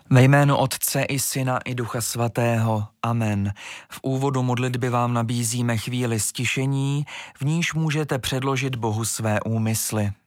Ve jménu Otce i Syna i Ducha Svatého. Amen. V úvodu modlitby vám nabízíme chvíli stišení, v níž můžete předložit Bohu své úmysly.